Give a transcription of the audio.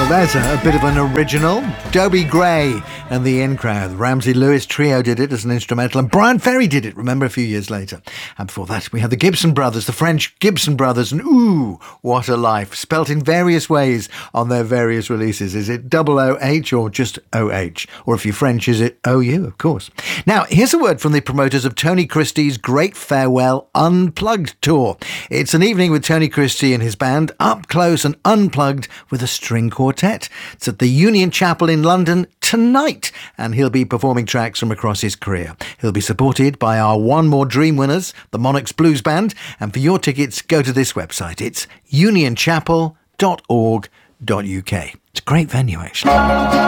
There's a bit of an original. Dobie Gray and the In Crowd. Ramsey Lewis Trio did it as an instrumental, and Brian Ferry did it, remember, a few years later. And before that, we had the Gibson Brothers, the French Gibson Brothers, and Ooh, What a Life, spelt in various ways on their various releases. Is it OOH or just OH? Or if you're French, is it OU, of course. Now, here's a word from the promoters of Tony Christie's Great Farewell Unplugged tour. It's an evening with Tony Christie and his band, up close and unplugged with a string quartet. It's at the Union Chapel in London tonight, and he'll be performing tracks from across his career. He'll be supported by our One More Dream winners, the Monarchs Blues Band, and for your tickets, go to this website. It's unionchapel.org.uk. It's a great venue, actually.